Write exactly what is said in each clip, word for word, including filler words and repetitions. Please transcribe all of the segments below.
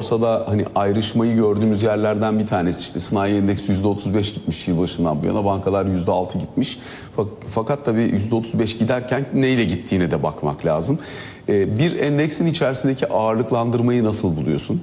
borsada hani ayrışmayı gördüğümüz yerlerden bir tanesi işte sanayi endeksi yüzde otuz beş gitmiş yılbaşından bu yana, bankalar yüzde altı gitmiş. Fakat tabii yüzde otuz beş giderken neyle gittiğine de bakmak lazım. Bir endeksin içerisindeki ağırlıklandırmayı nasıl buluyorsun?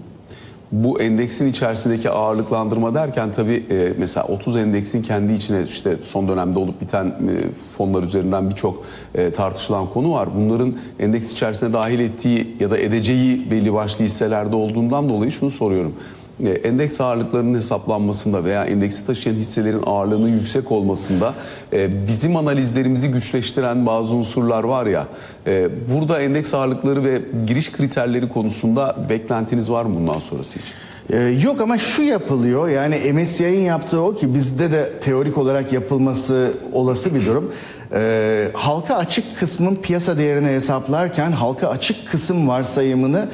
Bu endeksin içerisindeki ağırlıklandırma derken tabii e, mesela otuz endeksin kendi içine işte son dönemde olup biten e, fonlar üzerinden birçok e, tartışılan konu var. Bunların endeks içerisine dahil ettiği ya da edeceği belli başlı hisselerde olduğundan dolayı şunu soruyorum. E, endeks ağırlıklarının hesaplanmasında veya endeksi taşıyan hisselerin ağırlığının yüksek olmasında e, bizim analizlerimizi güçleştiren bazı unsurlar var ya. E, burada endeks ağırlıkları ve giriş kriterleri konusunda beklentiniz var mı bundan sonrası için? Ee, yok ama şu yapılıyor, yani M S C I'nin yaptığı o ki bizde de teorik olarak yapılması olası bir durum. Ee, halka açık kısmın piyasa değerini hesaplarken halka açık kısım varsayımını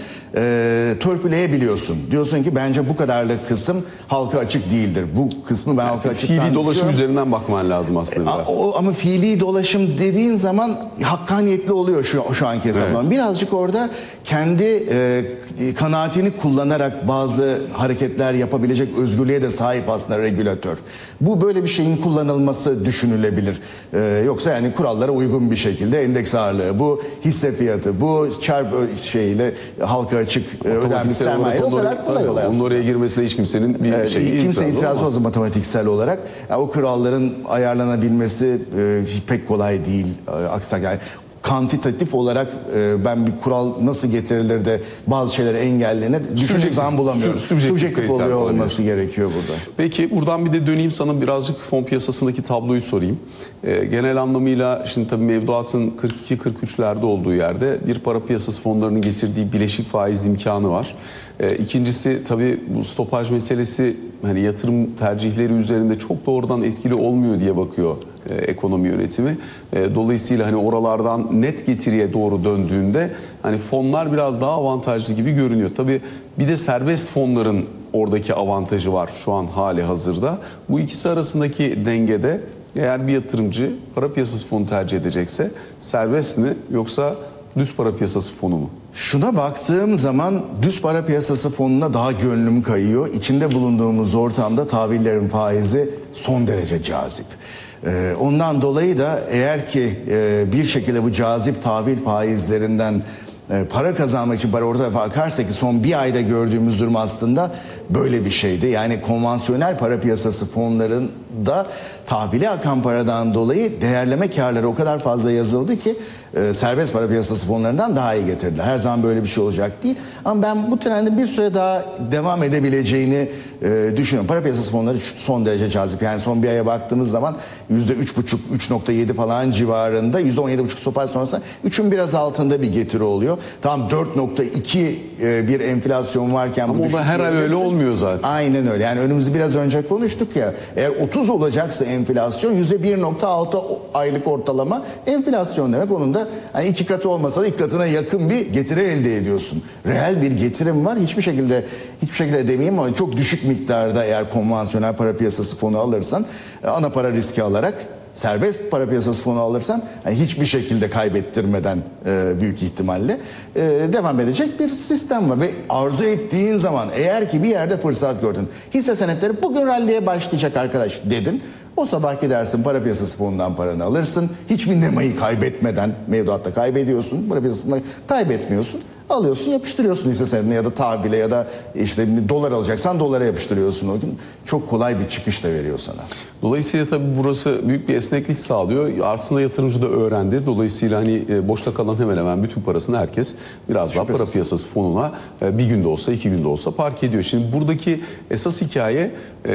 e, törpüleyebiliyorsun. Diyorsun ki bence bu kadarlık kısım halka açık değildir. Bu kısmı ben halka açıktan... Fiili dolaşım üzerinden bakman lazım aslında biraz. O, ama fiili dolaşım dediğin zaman hakkaniyetli oluyor şu, şu anki hesaplama. Evet. Birazcık orada kendi e, kanaatini kullanarak bazı hareketler yapabilecek özgürlüğe de sahip aslında regülatör. Bu böyle bir şeyin kullanılması düşünülebilir. E, yoksa yani kurallara uygun bir şekilde endeks ağırlığı, bu hisse fiyatı, bu çarp şeyle halka açık ödenmiş sermaye o kadar kolay olay aslında. Onun oraya girmesine hiç kimsenin bir evet, şey kimse itiraz olmaz matematiksel olarak. Yani o kuralların ayarlanabilmesi e, pek kolay değil. E, aksine yani kantitatif olarak e, ben bir kural nasıl getirilir de bazı şeyler engellenir düşündüğüm zaman bulamıyorum. Subjektif, Subjektif oluyor olması gerekiyor burada. Peki buradan bir de döneyim sana, birazcık fon piyasasındaki tabloyu sorayım. E, genel anlamıyla şimdi tabii mevduatın kırk iki kırk üçlerde olduğu yerde bir para piyasası fonlarının getirdiği bileşik faiz imkanı var. E, ikincisi tabii bu stopaj meselesi hani yatırım tercihleri üzerinde çok doğrudan etkili olmuyor diye bakıyor e, ekonomi yönetimi. E, dolayısıyla hani oralardan net getiriye doğru döndüğünde hani fonlar biraz daha avantajlı gibi görünüyor. Tabii bir de serbest fonların oradaki avantajı var şu an hali hazırda. Bu ikisi arasındaki dengede eğer bir yatırımcı para piyasası fonu tercih edecekse serbest mi yoksa düz para piyasası fonu mu? Şuna baktığım zaman düz para piyasası fonuna daha gönlüm kayıyor. İçinde bulunduğumuz ortamda tahvillerin faizi son derece cazip. Ee, ondan dolayı da eğer ki e, bir şekilde bu cazip tahvil faizlerinden e, para kazanmak için para ortaya bakarsa ki son bir ayda gördüğümüz durum aslında böyle bir şeydi. Yani konvansiyonel para piyasası fonlarında tahvile akan paradan dolayı değerleme karları o kadar fazla yazıldı ki e, serbest para piyasası fonlarından daha iyi getirdiler. Her zaman böyle bir şey olacak değil. Ama ben bu trendin bir süre daha devam edebileceğini e, düşünüyorum. Para piyasası fonları son derece cazip. Yani son bir aya baktığımız zaman yüzde üç buçuk üç nokta yedi falan civarında, yüzde on yedi buçuk stopaj sonrasında üçün biraz altında bir getiri oluyor. Tam dört nokta iki e, bir enflasyon varken ama bu o da her ay öyle olmuyor zaten. Aynen öyle. Yani önümüzde biraz önce konuştuk ya. Eğer otuz olacaksa enflasyon yüzde bir nokta altı aylık ortalama enflasyon demek. Onun da hani iki katı olmasa da iki katına yakın bir getiri elde ediyorsun. Reel bir getirim var. Hiçbir şekilde hiçbir şekilde demeyeyim ama çok düşük miktarda eğer konvansiyonel para piyasası fonu alırsan, ana para riski alarak serbest para piyasası fonu alırsan yani hiçbir şekilde kaybettirmeden e, büyük ihtimalle e, devam edecek bir sistem var. Ve arzu ettiğin zaman eğer ki bir yerde fırsat gördün, hisse senetleri bugün ralliye başlayacak arkadaş dedin, o sabah gidersin para piyasası fonundan paranı alırsın. Hiçbir nemayı kaybetmeden, mevduatta kaybediyorsun, para piyasasında kaybetmiyorsun. Alıyorsun, yapıştırıyorsun hisse senedine ya da tahvile ya da işte dolar alacaksan dolara yapıştırıyorsun o gün. Çok kolay bir çıkış da veriyor sana. Dolayısıyla tabii burası büyük bir esneklik sağlıyor. Aslında yatırımcı da öğrendi. Dolayısıyla hani boşta kalan hemen hemen bütün parasını herkes biraz daha para piyasası fonuna bir günde olsa iki günde olsa park ediyor. Şimdi buradaki esas hikaye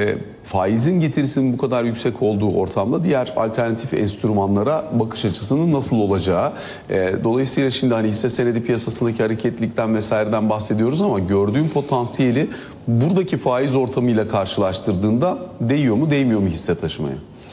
faizin getirisinin bu kadar yüksek olduğu ortamda diğer alternatif enstrümanlara bakış açısının nasıl olacağı. Dolayısıyla şimdi hani hisse senedi piyasasındaki hareketlilikten vesaireden bahsediyoruz ama gördüğüm potansiyeli buradaki faiz ortamıyla karşılaştırdığında değiyor mu değmiyor mu hisse taşımaya?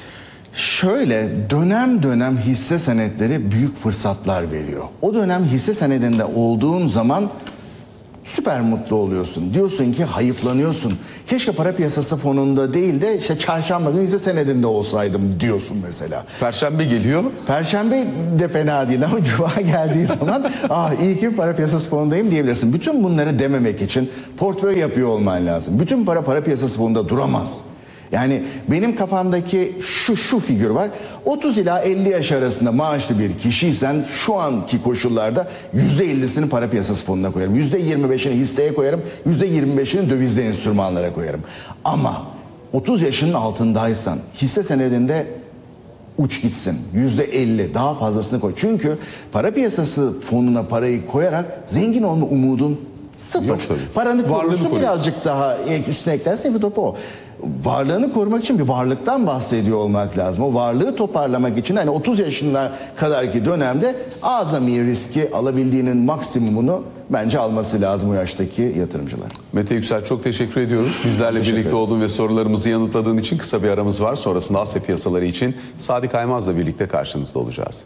Şöyle dönem dönem hisse senetleri büyük fırsatlar veriyor. O dönem hisse senedinde olduğun zaman süper mutlu oluyorsun. Diyorsun ki hayıflanıyorsun. Keşke para piyasası fonunda değil de işte çarşamba günü hisse senedinde olsaydım diyorsun mesela. Perşembe geliyor. Perşembe de fena değil ama cuma geldiği zaman ah iyi ki para piyasası fonundayım diyebilirsin. Bütün bunları dememek için portföy yapıyor olman lazım. Bütün para para piyasası fonunda duramaz. Yani benim kafamdaki şu şu figür var. otuz ila elli yaş arasında maaşlı bir kişiysen şu anki koşullarda yüzde ellisini para piyasası fonuna koyarım. yüzde yirmi beşini hisseye koyarım. yüzde yirmi beşini dövizli enstrümanlara koyarım. Ama otuz yaşının altındaysan hisse senedinde uç gitsin. yüzde elli daha fazlasını koy. Çünkü para piyasası fonuna parayı koyarak zengin olma umudun sıfır. Yok tabii. Paranı Varlığını korusun, koruyorsun. birazcık daha üstüne eklersen bir topu o. Varlığını korumak için bir varlıktan bahsediyor olmak lazım. O varlığı toparlamak için hani otuz yaşına kadarki dönemde azami riski alabildiğinin maksimumunu bence alması lazım o yaştaki yatırımcılar. Mete Yüksel çok teşekkür ediyoruz. Bizlerle Teşekkür birlikte ederim. olduğun ve sorularımızı yanıtladığın için kısa bir aramız var. Sonrasında Asya piyasaları için Sadık Aymaz'la birlikte karşınızda olacağız.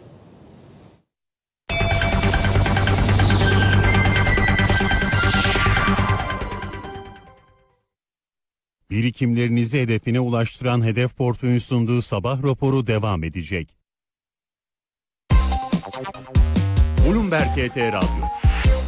Birikimlerinizi hedefine ulaştıran Hedef Portföy'ün sunduğu sabah raporu devam edecek. Bloomberg H T Radyo.